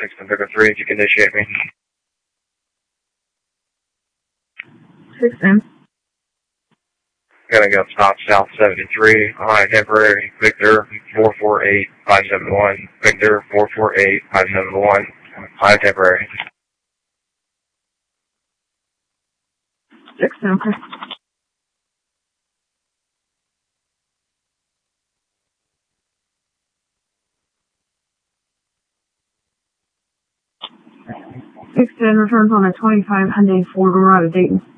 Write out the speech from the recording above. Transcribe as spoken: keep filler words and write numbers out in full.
six ten Pico three, if you can initiate me. six ten. Gonna go stop south seventy-three, high temporary, Victor four four eight five seven one, Victor four four eight five seven one, high temporary. six ten, okay. six ten returns on a twenty-five Hyundai four-door out of Dayton.